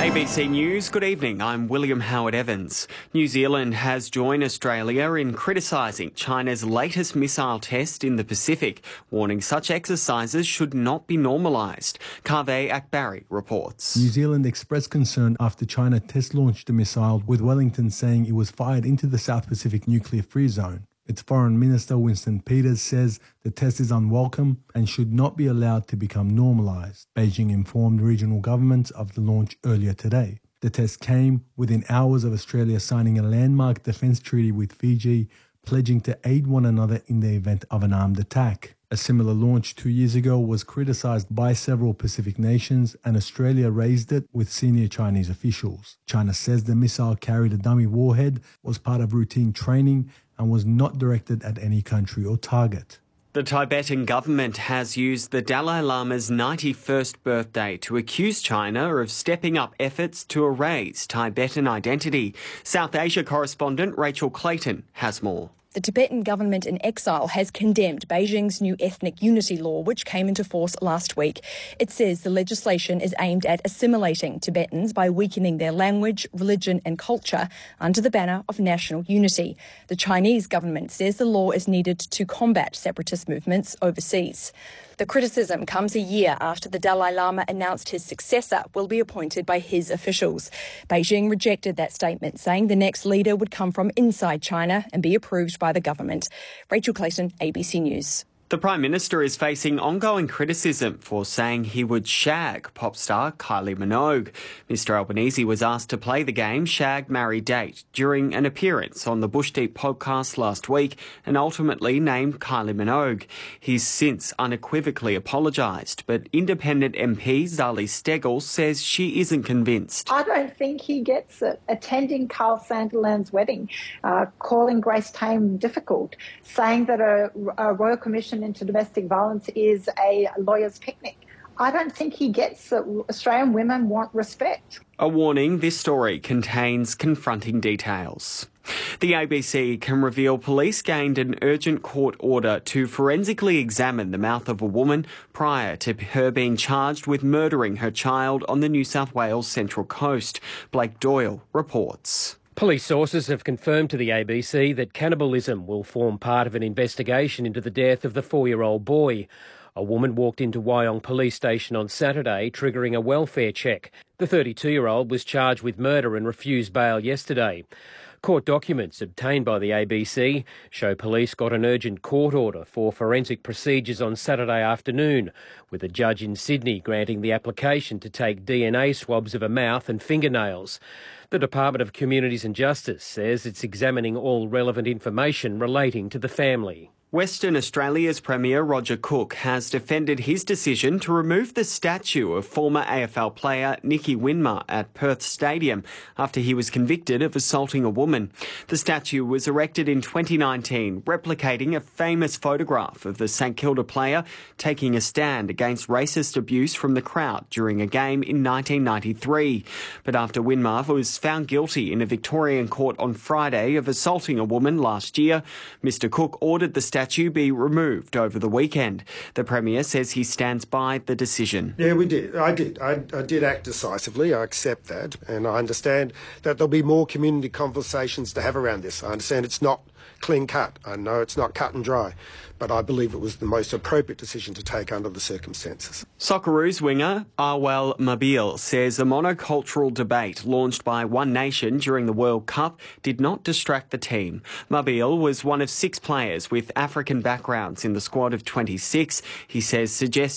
ABC News, good evening. I'm William Howard Evans. New Zealand has joined Australia in criticising China's latest missile test in the Pacific, warning such exercises should not be normalised. Kaveh Akbari reports. New Zealand expressed concern after China test-launched the missile, with Wellington saying it was fired into the South Pacific nuclear-free zone. Its Foreign Minister Winston Peters says the test is unwelcome and should not be allowed to become normalised. Beijing informed regional governments of the launch earlier today. The test came within hours of Australia signing a landmark defence treaty with Fiji, pledging to aid one another in the event of an armed attack. A similar launch 2 years ago was criticised by several Pacific nations, and Australia raised it with senior Chinese officials. China says the missile carried a dummy warhead, was part of routine training, and was not directed at any country or target. The Tibetan government has used the Dalai Lama's 91st birthday to accuse China of stepping up efforts to erase Tibetan identity. South Asia correspondent Rachel Clayton has more. The Tibetan government in exile has condemned Beijing's new ethnic unity law, which came into force last week. It says the legislation is aimed at assimilating Tibetans by weakening their language, religion and culture under the banner of national unity. The Chinese government says the law is needed to combat separatist movements overseas. The criticism comes a year after the Dalai Lama announced his successor will be appointed by his officials. Beijing rejected that statement, saying the next leader would come from inside China and be approved by the government. Rachel Clayton, ABC News. The Prime Minister is facing ongoing criticism for saying he would shag pop star Kylie Minogue. Mr Albanese was asked to play the game Shag, Marry, Date during an appearance on the Bush Deep podcast last week and ultimately named Kylie Minogue. He's since unequivocally apologised, but independent MP Zali Steggall says she isn't convinced. I don't think he gets it. Attending Carl Sanderland's wedding, calling Grace Tame difficult, saying that a Royal Commission into domestic violence is a lawyer's picnic. I don't think he gets that Australian women want respect. A warning, this story contains confronting details. The ABC can reveal police gained an urgent court order to forensically examine the mouth of a woman prior to her being charged with murdering her child on the New South Wales Central Coast. Blake Doyle reports. Police sources have confirmed to the ABC that cannibalism will form part of an investigation into the death of the 4-year-old boy. A woman walked into Wyong Police Station on Saturday, triggering a welfare check. The 32-year-old was charged with murder and refused bail yesterday. Court documents obtained by the ABC show police got an urgent court order for forensic procedures on Saturday afternoon, with a judge in Sydney granting the application to take DNA swabs of her mouth and fingernails. The Department of Communities and Justice says it's examining all relevant information relating to the family. Western Australia's Premier Roger Cook has defended his decision to remove the statue of former AFL player Nicky Winmar at Perth Stadium after he was convicted of assaulting a woman. The statue was erected in 2019, replicating a famous photograph of the St Kilda player taking a stand against racist abuse from the crowd during a game in 1993. But after Winmar was found guilty in a Victorian court on Friday of assaulting a woman last year, Mr Cook ordered the statue be removed over the weekend. The Premier says he stands by the decision. Yeah, we did. I did act decisively. I accept that. And I understand that there'll be more community conversations to have around this. I understand it's not clean cut. I know it's not cut and dry. But I believe it was the most appropriate decision to take under the circumstances. Socceroos winger Awal Mabille says a monocultural debate launched by One Nation during the World Cup did not distract the team. Mabille was one of 6 players with African backgrounds in the squad of 26. He says suggesting